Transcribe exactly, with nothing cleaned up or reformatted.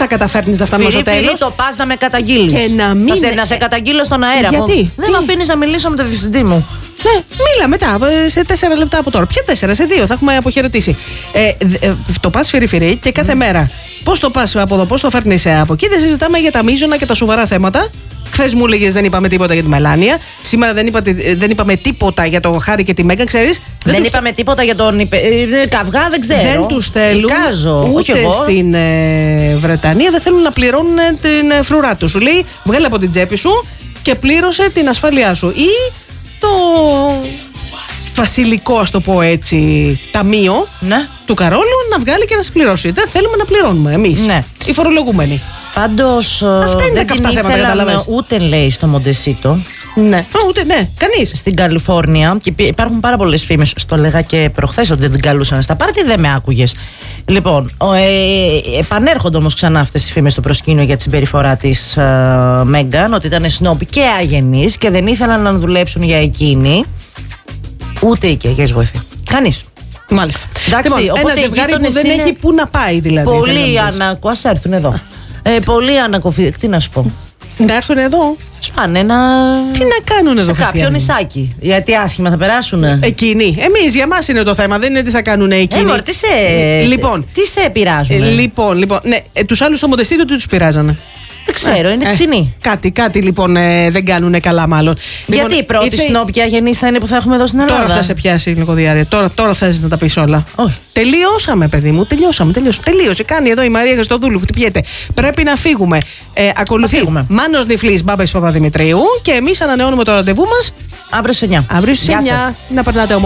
θα καταφέρνεις να φτάνουμε στο τέλος. το πας να με καταγγείλεις. Και να μην. Θα σε, να σε καταγγείλω στον αέρα. Γιατί? Δεν με αφήνεις να μιλήσω με τον διευθυντή μου. Ναι, μίλα μετά, σε τέσσερα λεπτά από τώρα. Ποια τέσσερα, σε δύο, θα έχουμε αποχαιρετήσει. Ε, ε, το πας φυρί-φυρί και κάθε mm. μέρα. Πώς το πας από εδώ, πώς το φέρνεις από εκεί. Δεν συζητάμε για τα μείζωνα και τα σοβαρά θέματα. Χθες μου έλεγες δεν είπαμε τίποτα για τη Μελάνια. Σήμερα δεν, είπα, δεν είπαμε τίποτα για το Χάρη και τη Μέγαν, ξέρεις. Δεν, δεν είπαμε τους... τίποτα για τον υπε... καυγά, δεν ξέρω. Δεν τους θέλουν Εικάζω. ούτε στην ε, Βρετανία. Δεν θέλουν να πληρώνουν την ε, φρουρά του. Σου λέει βγάλε από την τσέπη σου και πλήρωσε την ασφάλειά σου. Ή το βασιλικό, ας το πω έτσι, ταμείο ναι. του Καρόλου να βγάλει και να σας πληρώσει. Δεν θέλουμε να πληρώνουμε εμείς, ναι. οι φορολογούμενοι. Πάντως αυτά είναι δεν τα καυτά θέματα, καταλαβαίνεις. Ούτε λέει στο Μοντεσίτο. Ναι, Α, ούτε, ναι, κανείς. Στην Καλιφόρνια. Και υπάρχουν πάρα πολλές φήμες. Στο λέγα και προχθές ότι δεν την καλούσαν στα πάρτι, δεν με άκουγες. Λοιπόν, ε, επανέρχονται όμως ξανά αυτές οι φήμες στο προσκήνιο για τη συμπεριφορά της ε, Μέγαν, ότι ήταν σνόμπ και αγενής και δεν ήθελαν να δουλέψουν για εκείνη. Ούτε οικιακές βοήθεια. Κανείς. Μάλιστα. Εντάξει, λοιπόν, οπότε ένα ζευγάρι που δεν είναι... έχει πού να πάει, δηλαδή. Πολύ ανακο. Ας έρθουν εδώ. ε, πολύ ανακοφι... Τι να σου πω. Να έρθουν εδώ. Σπάνε να. Τι να κάνουν εδώ, σε κάποιο νησάκι. Γιατί άσχημα θα περάσουνε. Εκείνοι. Εμείς, για μας είναι το θέμα. Δεν είναι τι θα κάνουν εκείνοι. Ε, τι σε. Λοιπόν, τι σε πειράζουν. Λοιπόν, λοιπόν. Ναι, τους άλλους στο Μοντεστήριο τι τους πειράζανε. Δεν ξέρω, είναι ε, ξινή. Κάτι, κάτι λοιπόν ε, δεν κάνουν καλά, μάλλον. Γιατί λοιπόν, η πρώτη ήρθε... σνόπια γεννής θα είναι που θα έχουμε εδώ στην Ελλάδα. Τώρα θα σε πιάσει λίγο διάρκεια. Τώρα, τώρα θες να τα πεις όλα. Όχι. Τελειώσαμε, παιδί μου. Τελειώσαμε. τελειώσαμε. Τελείωσε. Κάνει εδώ η Μαρία Χριστοδούλου. Χτυπιέται. Πρέπει να φύγουμε. Ε, ακολουθεί Μάνος Νιφλής, Μπάμπης Παπαδημητρίου. Και εμείς ανανεώνουμε το ραντεβού μας αύριο στις εννιά. Αύριο στις εννιά. Να περνάτε